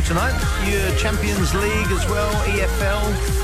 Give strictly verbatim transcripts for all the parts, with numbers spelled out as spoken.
tonight. Your Champions League as well, E F L.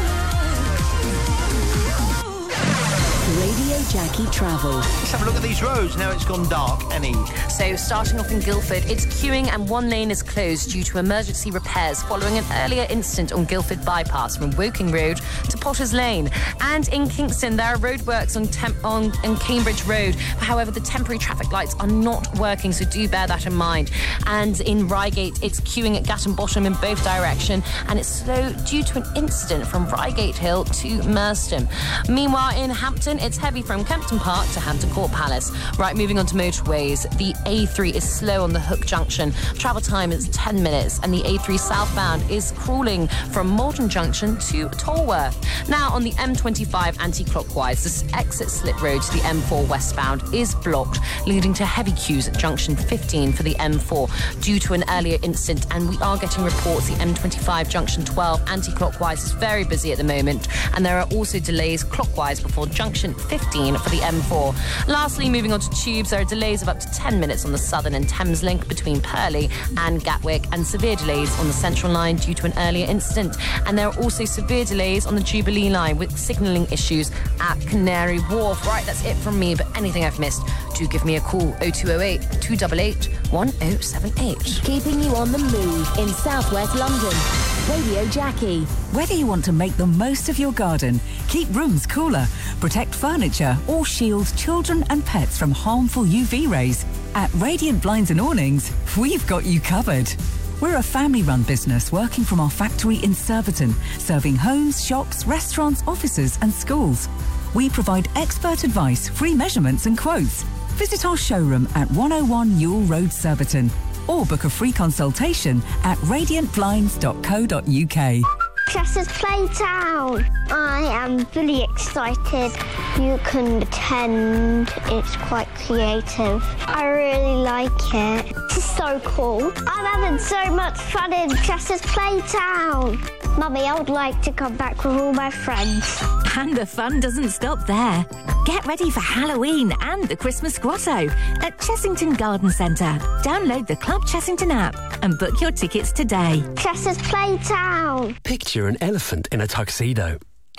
Radio Jackie Travel. Let's have a look at these roads. Now it's gone dark. Annie. So, starting off in Guildford, it's queuing and one lane is closed due to emergency repairs following an earlier incident on Guildford Bypass from Woking Road to Potters Lane. And in Kingston, there are roadworks on, Tem- on, on Cambridge Road. However, the temporary traffic lights are not working, so do bear that in mind. And in Reigate, it's queuing at Gatton Bottom in both directions, and it's slow due to an incident from Reigate Hill to Merstham. Meanwhile, in Hampton, it's heavy from Kempton Park to Hampton Court Palace. Right, moving on to motorways. The A three is slow on the Hook Junction. Travel time is ten minutes, and the A three southbound is crawling from Malton Junction to Tolworth. Now, on the M twenty-five anti-clockwise, this exit slip road to the M four westbound is blocked, leading to heavy queues at junction fifteen for the M four due to an earlier incident, and we are getting reports the M twenty-five junction twelve anti-clockwise is very busy at the moment, and there are also delays clockwise before junction fifteen for the M four. Lastly, moving on to tubes, there are delays of up to ten minutes on the Southern and Thames link between Purley and Gatwick, and severe delays on the Central line due to an earlier incident. And there are also severe delays on the Jubilee line with signalling issues at Canary Wharf. Right, that's it from me, but anything I've missed, do give me a call. oh two oh eight, two eight eight, one oh seven eight. Keeping you on the move in southwest London. Radio Jackie. Whether you want to make the most of your garden, keep rooms cooler, protect furniture, or shield children and pets from harmful U V rays, at Radiant Blinds and Awnings, we've got you covered. We're a family-run business working from our factory in Surbiton, serving homes, shops, restaurants, offices and schools. We provide expert advice, free measurements and quotes. Visit our showroom at one oh one Newell Road, Surbiton, or book a free consultation at radiant blinds dot co dot uk. Chester's Playtown. I am really excited. You can pretend it's quite creative. I really like it. This is so cool. I'm having so much fun in Chester's Playtown. Mummy, I would like to come back with all my friends. And the fun doesn't stop there. Get ready for Halloween and the Christmas Grotto at Chessington Garden Centre. Download the Club Chessington app and book your tickets today. Chester's Playtown. Picture an elephant in a tuxedo.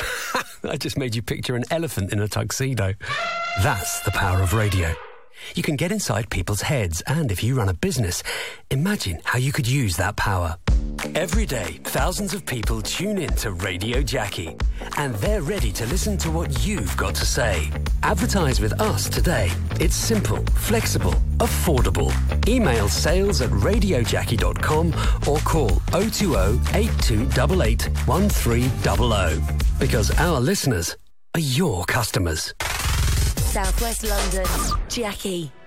I just made you picture an elephant in a tuxedo. That's the power of radio. You can get inside people's heads, and if you run a business, imagine how you could use that power. Every day, thousands of people tune in to Radio Jackie, and they're ready to listen to what you've got to say. Advertise with us today. It's simple, flexible, affordable. Email sales at radio jackie dot com or call oh two oh, eight two eight eight, one three zero zero. Because our listeners are your customers. Southwest London, Jackie.